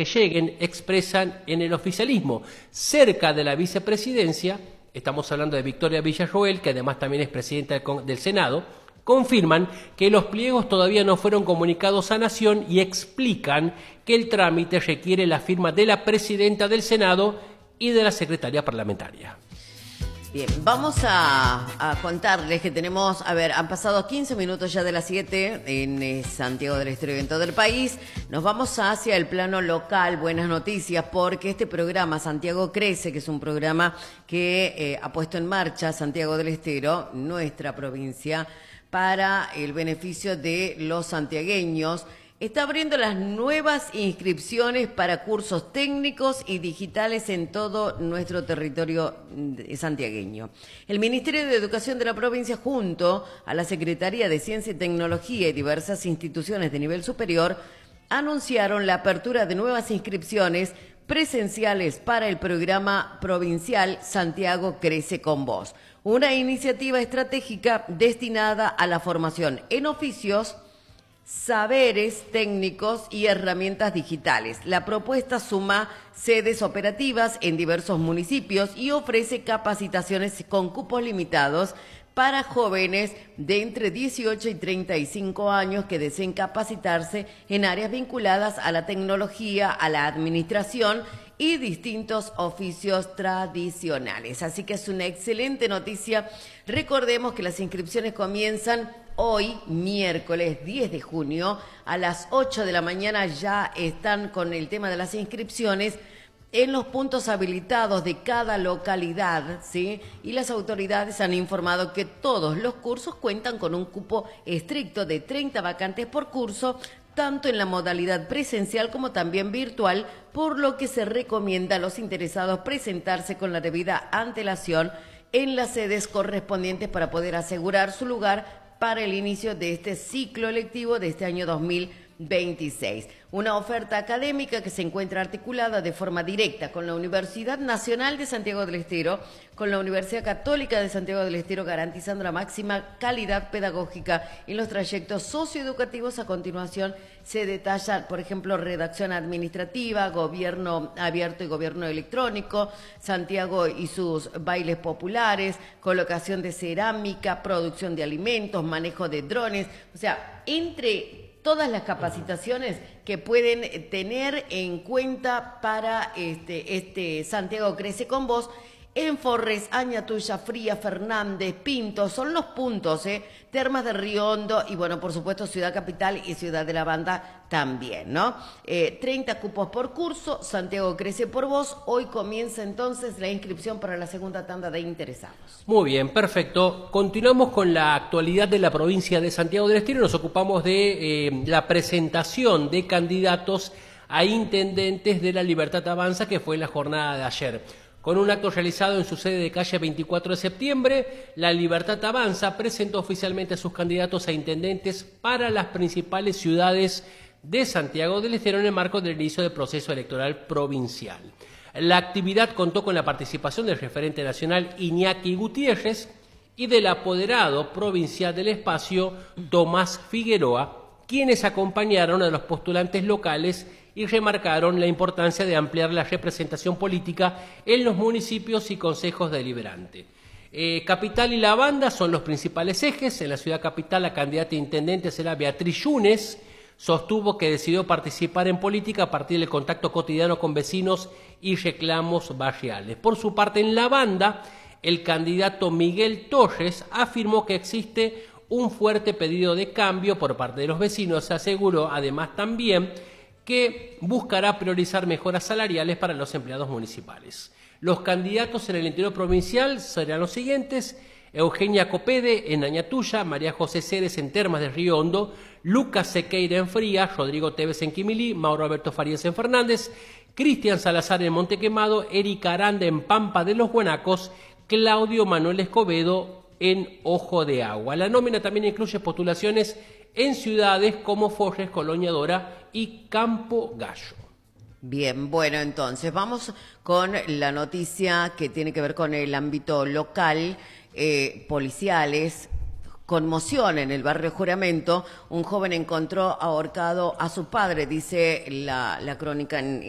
que lleguen expresan en el oficialismo. Cerca de la vicepresidencia, estamos hablando de Victoria Villarroel, que además también es presidenta del Senado, confirman que los pliegos todavía no fueron comunicados a Nación y explican que el trámite requiere la firma de la presidenta del Senado y de la secretaria parlamentaria. Bien, vamos a contarles que tenemos, han pasado 15 minutos ya de las 7 en Santiago del Estero y en todo el país. Nos vamos hacia el plano local, buenas noticias, porque este programa Santiago Crece, que es un programa que ha puesto en marcha Santiago del Estero, nuestra provincia, para el beneficio de los santiagueños, está abriendo las nuevas inscripciones para cursos técnicos y digitales en todo nuestro territorio santiagueño. El Ministerio de Educación de la provincia, junto a la Secretaría de Ciencia y Tecnología y diversas instituciones de nivel superior, anunciaron la apertura de nuevas inscripciones presenciales para el programa provincial Santiago Crece con Vos, una iniciativa estratégica destinada a la formación en oficios, saberes técnicos y herramientas digitales. La propuesta suma sedes operativas en diversos municipios y ofrece capacitaciones con cupos limitados para jóvenes de entre 18 y 35 años que deseen capacitarse en áreas vinculadas a la tecnología, a la administración y distintos oficios tradicionales. Así que es una excelente noticia. Recordemos que las inscripciones comienzan hoy, miércoles 10 de junio, a las 8 de la mañana ya están con el tema de las inscripciones en los puntos habilitados de cada localidad, ¿sí? Y las autoridades han informado que todos los cursos cuentan con un cupo estricto de 30 vacantes por curso, tanto en la modalidad presencial como también virtual, por lo que se recomienda a los interesados presentarse con la debida antelación en las sedes correspondientes para poder asegurar su lugar para el inicio de este ciclo lectivo de este año 2026. Una oferta académica que se encuentra articulada de forma directa con la Universidad Nacional de Santiago del Estero, con la Universidad Católica de Santiago del Estero, garantizando la máxima calidad pedagógica en los trayectos socioeducativos. A continuación se detalla, por ejemplo, redacción administrativa, gobierno abierto y gobierno electrónico, Santiago y sus bailes populares, colocación de cerámica, producción de alimentos, manejo de drones, o sea, entre todas las capacitaciones que pueden tener en cuenta para este Santiago Crece con Vos, en Forres, Añatuya, Fría, Fernández, Pinto, son los puntos, Termas de Río Hondo y bueno, por supuesto Ciudad Capital y Ciudad de la Banda también, ¿no? 30 cupos por curso, Santiago Crece por Vos. Hoy comienza entonces la inscripción para la segunda tanda de interesados. Muy bien, perfecto. Continuamos con la actualidad de la provincia de Santiago del Estero. Nos ocupamos de la presentación de candidatos a intendentes de La Libertad Avanza, que fue la jornada de ayer. Con un acto realizado en su sede de calle 24 de septiembre, La Libertad Avanza presentó oficialmente a sus candidatos a intendentes para las principales ciudades de Santiago del Estero en el marco del inicio del proceso electoral provincial. La actividad contó con la participación del referente nacional Iñaki Gutiérrez y del apoderado provincial del espacio Tomás Figueroa, quienes acompañaron a los postulantes locales y remarcaron la importancia de ampliar la representación política en los municipios y consejos deliberantes. Capital y La Banda son los principales ejes. En la ciudad capital, la candidata a intendente será Beatriz Yunes. Sostuvo que decidió participar en política a partir del contacto cotidiano con vecinos y reclamos barriales. Por su parte, en La Banda, el candidato Miguel Torres afirmó que existe un fuerte pedido de cambio por parte de los vecinos. Se aseguró, además, también que buscará priorizar mejoras salariales para los empleados municipales. Los candidatos en el interior provincial serán los siguientes: Eugenia Copede en Añatuya, María José Ceres en Termas de Río Hondo, Lucas Sequeira en Fría, Rodrigo Tevez en Quimilí, Mauro Alberto Farías en Fernández, Cristian Salazar en Montequemado, Erika Aranda en Pampa de los Guanacos, Claudio Manuel Escobedo en Ojo de Agua. La nómina también incluye postulaciones en ciudades como Forres, Colonia Dora y Campo Gallo. Bien, bueno, entonces vamos con la noticia que tiene que ver con el ámbito local, policiales. Conmoción en el barrio Juramento, un joven encontró ahorcado a su padre, dice la crónica en